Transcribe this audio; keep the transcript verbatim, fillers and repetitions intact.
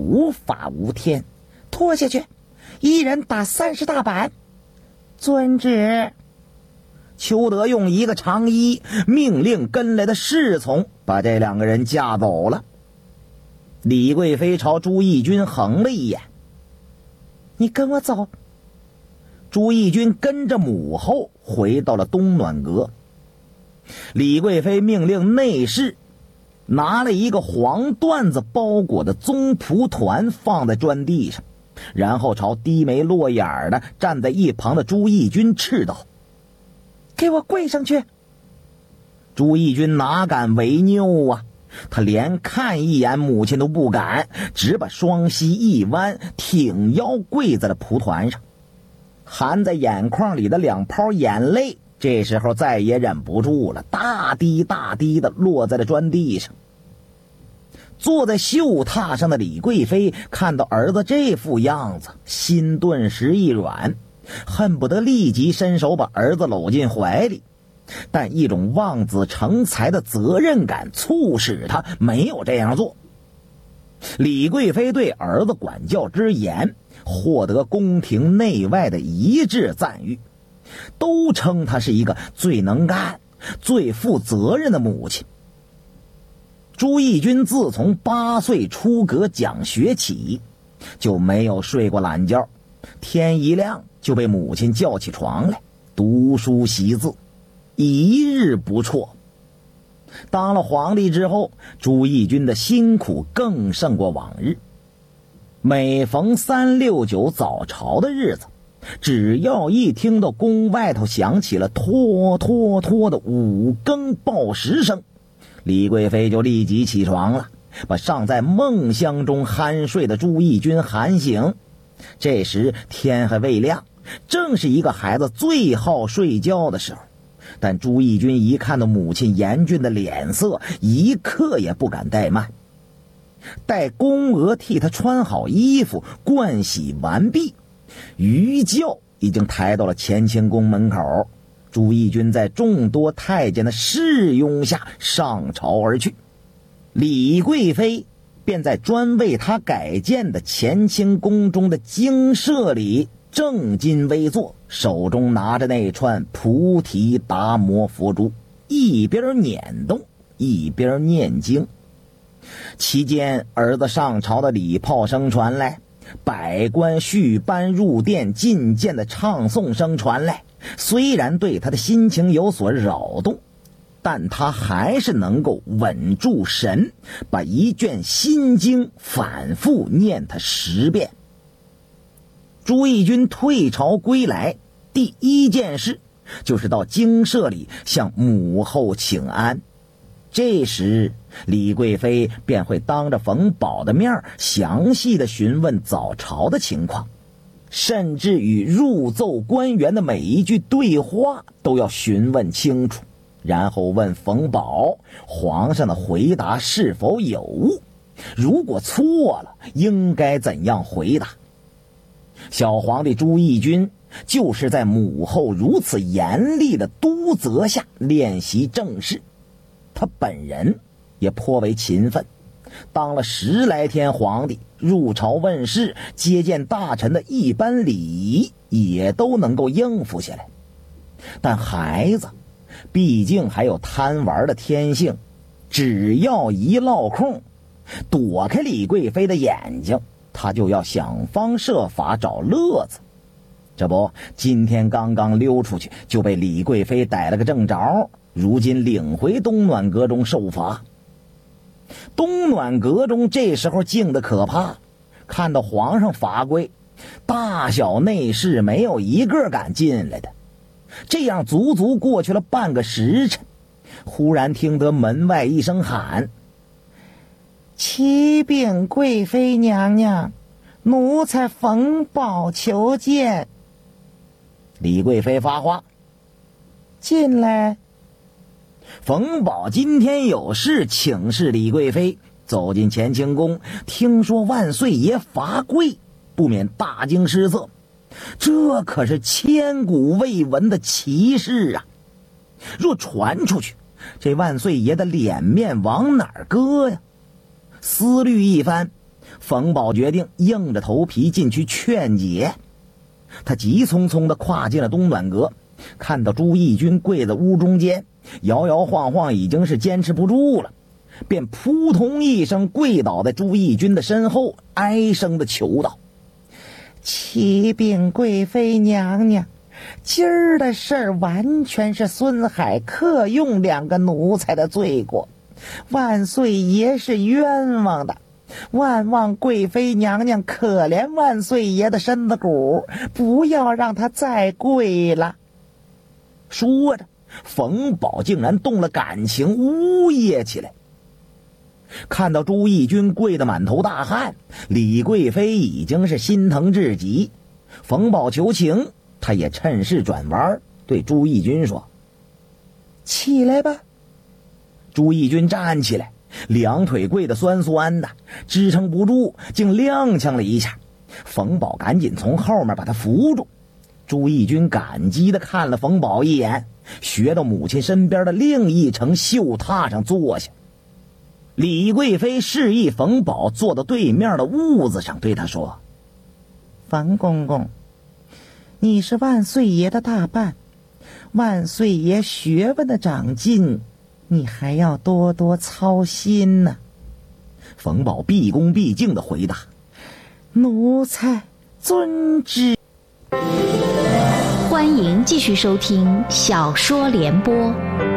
无法无天，拖下去，一人打三十大板。遵旨。邱德用一个长揖，命令跟来的侍从把这两个人架走了。李贵妃朝朱翊钧横了一眼：“你跟我走。”朱翊钧跟着母后回到了东暖阁。李贵妃命令内侍拿了一个黄缎子包裹的宗仆团放在砖地上，然后朝低眉落眼的站在一旁的朱翊钧斥道：“给我跪上去！”朱翊钧哪敢违拗啊，他连看一眼母亲都不敢，只把双膝一弯，挺腰跪在了蒲团上。含在眼眶里的两泡眼泪这时候再也忍不住了，大滴大滴的落在了砖地上。坐在绣榻上的李贵妃看到儿子这副样子，心顿时一软，恨不得立即伸手把儿子搂进怀里，但一种望子成才的责任感促使他没有这样做。李贵妃对儿子管教之严获得宫廷内外的一致赞誉，都称她是一个最能干、最负责任的母亲。朱翊钧自从八岁出阁讲学起，就没有睡过懒觉，天一亮就被母亲叫起床来读书习字，一日不辍。当了皇帝之后，朱翊钧的辛苦更胜过往日。每逢三六九早朝的日子，只要一听到宫外头响起了拖拖拖的五更报时声，李贵妃就立即起床了，把尚在梦乡中酣睡的朱翊钧喊醒。这时天还未亮，正是一个孩子最好睡觉的时候。但朱翊钧一看到母亲严峻的脸色，一刻也不敢怠慢。待宫娥替他穿好衣服，盥洗完毕，鱼轿已经抬到了乾清宫门口。朱翊钧在众多太监的侍拥下上朝而去，李贵妃便在专为他改建的乾清宫中的精舍里正襟危坐，手中拿着那串菩提达摩佛珠，一边捻动一边念经。期间儿子上朝的礼炮声传来，百官续班入殿觐见的唱诵声传来，虽然对他的心情有所扰动，但他还是能够稳住神，把一卷心经反复念他十遍。朱翊钧退朝归来，第一件事就是到精舍里向母后请安。这时李贵妃便会当着冯保的面详细的询问早朝的情况，甚至与入奏官员的每一句对话都要询问清楚，然后问冯保皇上的回答是否有误，如果错了应该怎样回答。小皇帝朱翊钧就是在母后如此严厉的督责下练习政事，他本人也颇为勤奋，当了十来天皇帝，入朝问事接见大臣的一般礼仪也都能够应付下来。但孩子毕竟还有贪玩的天性，只要一落空，躲开李贵妃的眼睛，他就要想方设法找乐子。这不，今天刚刚溜出去就被李贵妃逮了个正着，如今领回东暖阁中受罚。东暖阁中这时候静得可怕，看到皇上罚跪，大小内侍没有一个敢进来的。这样足足过去了半个时辰，忽然听得门外一声喊：“启禀贵妃娘娘，奴才冯保求见。”李贵妃发话：“进来。”冯保今天有事请示李贵妃，走进乾清宫，听说万岁爷罚跪，不免大惊失色。这可是千古未闻的奇事啊！若传出去，这万岁爷的脸面往哪儿搁呀？思虑一番， 冯保决定硬着头皮进去劝解。他急匆匆地跨进了东暖阁，看到朱翊钧跪在屋中间，摇摇晃晃，已经是坚持不住了，便扑通一声跪倒在朱翊钧的身后，哀声地求道：启禀贵妃娘娘，今儿的事儿完全是孙海克用两个奴才的罪过，万岁爷是冤枉的，万望贵妃娘娘可怜万岁爷的身子骨，不要让他再跪了。说着，冯保竟然动了感情，呜咽起来。看到朱翊钧跪得满头大汗，李贵妃已经是心疼至极。冯保求情，他也趁势转弯，对朱翊钧说：起来吧。朱翊钧站起来，两腿跪得酸酸的，支撑不住，竟踉跄了一下。冯保赶紧从后面把他扶住。朱翊钧感激地看了冯保一眼，学到母亲身边的另一层绣榻上坐下。李贵妃示意冯保坐到对面的屋子上，对他说：冯公公，你是万岁爷的大伴，万岁爷学问的长进，你还要多多操心呢。冯保毕恭毕敬地回答：奴才遵旨。 欢迎继续收听小说联播。